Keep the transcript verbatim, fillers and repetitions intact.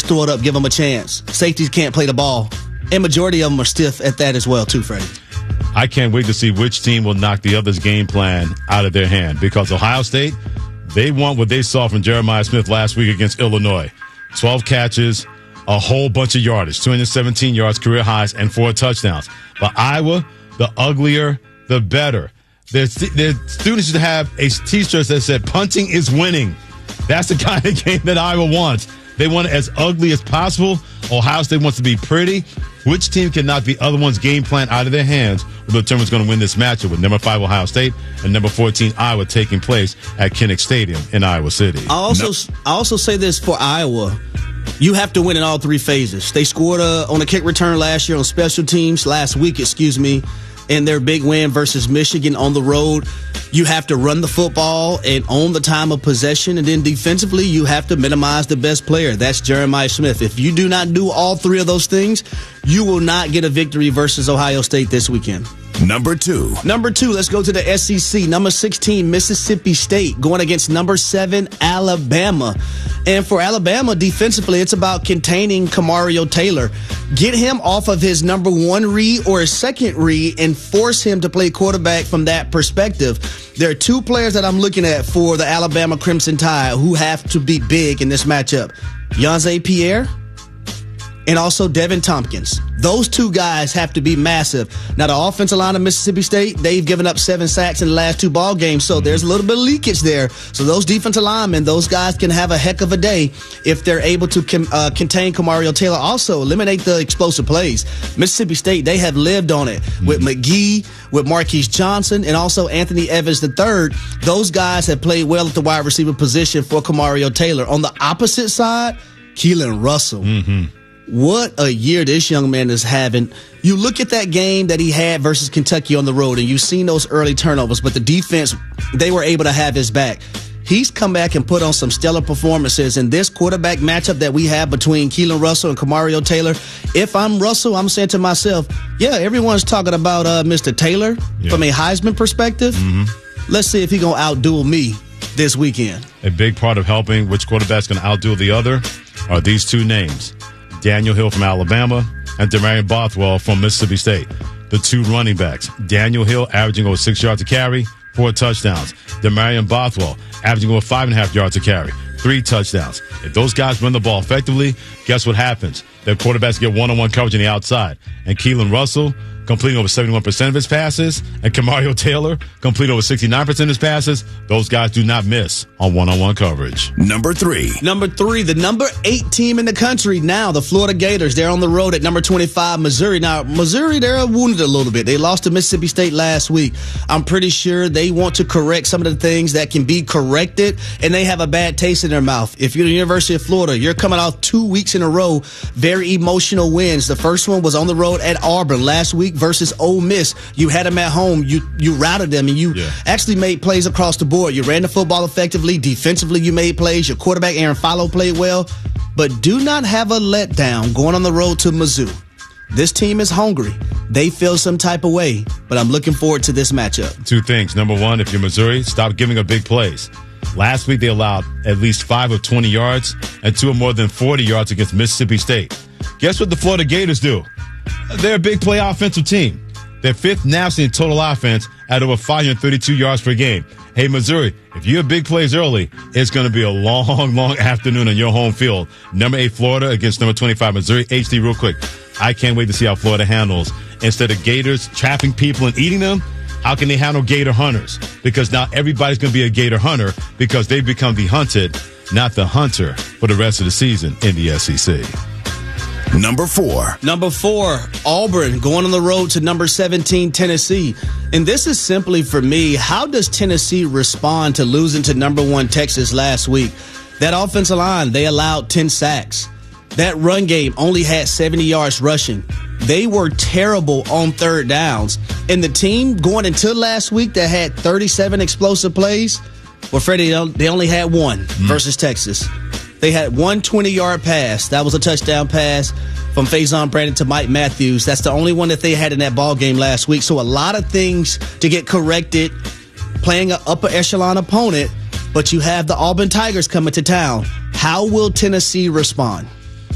just throw it up, give them a chance. Safeties can't play the ball. And majority of them are stiff at that as well, too, Freddie. I can't wait to see which team will knock the other's game plan out of their hand, because Ohio State, they want what they saw from Jeremiah Smith last week against Illinois. twelve catches, a whole bunch of yardage, two hundred seventeen yards, career highs, and four touchdowns. But Iowa, the uglier, the better. Their, their students should have a t-shirt that said, punting is winning. That's the kind of game that Iowa wants. They want it as ugly as possible. Ohio State wants to be pretty. Which team can knock the other one's game plan out of their hands will determine who's going to win this matchup, with number five Ohio State and number fourteen Iowa taking place at Kinnick Stadium in Iowa City. I also, no. I also say this for Iowa. You have to win in all three phases. They scored uh, on a kick return last year on special teams, last week, excuse me, in their big win versus Michigan on the road. You have to run the football and own the time of possession. And then defensively, you have to minimize the best player. That's Jeremiah Smith. If you do not do all three of those things, you will not get a victory versus Ohio State this weekend. Number two. Number two, let's go to the S E C. Number sixteen, Mississippi State, going against number seven, Alabama. And for Alabama, defensively, it's about containing Kamario Taylor. Get him off of his number one read or his second read and force him to play quarterback from that perspective. There are two players that I'm looking at for the Alabama Crimson Tide who have to be big in this matchup. Yonze Pierre and also Devin Tompkins. Those two guys have to be massive. Now, the offensive line of Mississippi State, they've given up seven sacks in the last two ball games, so there's a little bit of leakage there. So those defensive linemen, those guys can have a heck of a day if they're able to com- uh, contain Kamario Taylor. Also, eliminate the explosive plays. Mississippi State, they have lived on it with McGee, with Marquise Johnson, and also Anthony Evans the third. Those guys have played well at the wide receiver position for Kamario Taylor. On the opposite side, Keelan Russell. Mm-hmm. What a year this young man is having. You look at that game that he had versus Kentucky on the road, and you've seen those early turnovers, but the defense, they were able to have his back. He's come back and put on some stellar performances in this quarterback matchup that we have between Keelan Russell and Kamario Taylor. If I'm Russell, I'm saying to myself, yeah, everyone's talking about uh, Mister Taylor yeah. from a Heisman perspective. Mm-hmm. Let's see if he's going to outduel me this weekend. A big part of helping which quarterback's going to outduel the other are these two names. Daniel Hill from Alabama and Demarion Bothwell from Mississippi State, the two running backs. Daniel Hill averaging over six yards a carry, four touchdowns. Demarion Bothwell averaging over five and a half yards a carry, three touchdowns. If those guys run the ball effectively, guess what happens? Their quarterbacks get one-on-one coverage on the outside. And Keelan Russell completing over seventy-one percent of his passes, and Kamario Taylor completing over sixty-nine percent of his passes. Those guys do not miss on one-on-one coverage. Number three. Number three, the number eight team in the country now, the Florida Gators. They're on the road at number twenty-five, Missouri. Now, Missouri, they're wounded a little bit. They lost to Mississippi State last week. I'm pretty sure they want to correct some of the things that can be corrected, and they have a bad taste in their mouth. If you're the University of Florida, you're coming off two weeks in a row, very emotional wins. The first one was on the road at Auburn last week versus Ole Miss. You had them at home. You you routed them, and you yeah. actually made plays across the board. You ran the football effectively. Defensively, you made plays. Your quarterback, Aaron Follow, played well. But do not have a letdown going on the road to Mizzou. This team is hungry. They feel some type of way, but I'm looking forward to this matchup. Two things. Number one, if you're Missouri, stop giving up big plays. Last week, they allowed at least five of twenty yards and two of more than forty yards against Mississippi State. Guess what the Florida Gators do? They're a big play offensive team. They're fifth nationally in total offense at over five hundred thirty-two yards per game. Hey, Missouri, if you have big plays early, it's going to be a long, long afternoon on your home field. Number eight, Florida against number twenty-five, Missouri. H D, real quick. I can't wait to see how Florida handles. Instead of Gators trapping people and eating them, how can they handle Gator hunters? Because now everybody's going to be a Gator hunter because they've become the hunted, not the hunter, for the rest of the season in the S E C. Number four. Number four, Auburn going on the road to number seventeen, Tennessee. And this is simply for me, how does Tennessee respond to losing to number one, Texas last week? That offensive line, they allowed ten sacks. That run game only had seventy yards rushing. They were terrible on third downs. And the team going into last week that had thirty-seven explosive plays, well, Freddie, they only had one mm. versus Texas. They had one twenty-yard pass. That was a touchdown pass from Faison Brandon to Mike Matthews. That's the only one that they had in that ball game last week. So a lot of things to get corrected, playing an upper echelon opponent, but you have the Auburn Tigers coming to town. How will Tennessee respond?